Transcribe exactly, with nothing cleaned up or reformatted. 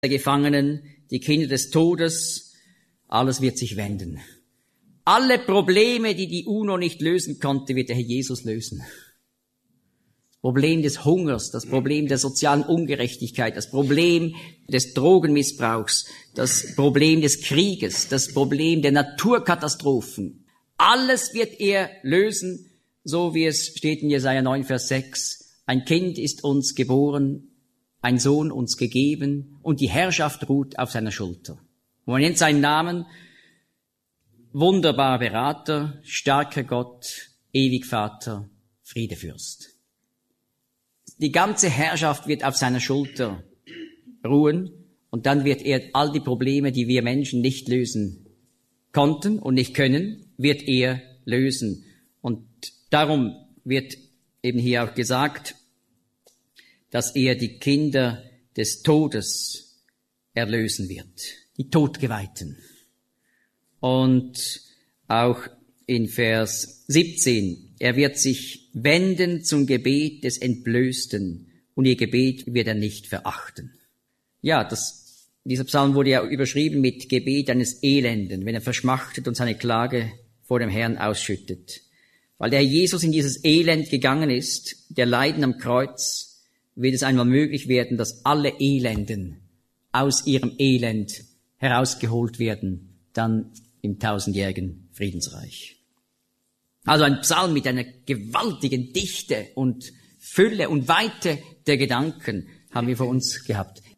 der Gefangenen, die Kinder des Todes, alles wird sich wenden. Alle Probleme, die die UNO nicht lösen konnte, wird der Herr Jesus lösen. Das Problem des Hungers, das Problem der sozialen Ungerechtigkeit, das Problem des Drogenmissbrauchs, das Problem des Krieges, das Problem der Naturkatastrophen. Alles wird er lösen, so wie es steht in Jesaja neun, Vers sechs. Ein Kind ist uns geboren, ein Sohn uns gegeben und die Herrschaft ruht auf seiner Schulter. Und man nennt seinen Namen wunderbarer Berater, starker Gott, ewig Vater, Friedefürst. Die ganze Herrschaft wird auf seiner Schulter ruhen und dann wird er all die Probleme, die wir Menschen nicht lösen konnten und nicht können, wird er lösen. Und darum wird eben hier auch gesagt, dass er die Kinder des Todes erlösen wird, die Todgeweihten. Und auch in Vers siebzehn, er wird sich wenden zum Gebet des Entblößten und ihr Gebet wird er nicht verachten. Ja, das, dieser Psalm wurde ja überschrieben mit Gebet eines Elenden, wenn er verschmachtet und seine Klage vor dem Herrn ausschüttet. Weil der Herr Jesus in dieses Elend gegangen ist, der Leiden am Kreuz, wird es einmal möglich werden, dass alle Elenden aus ihrem Elend herausgeholt werden, dann im tausendjährigen Friedensreich. Also ein Psalm mit einer gewaltigen Dichte und Fülle und Weite der Gedanken haben wir vor uns gehabt.